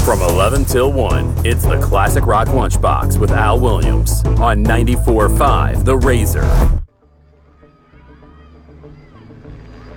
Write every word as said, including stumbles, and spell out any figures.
From eleven till one, it's the Classic Rock Lunchbox with Al Williams on ninety-four point five The Razor.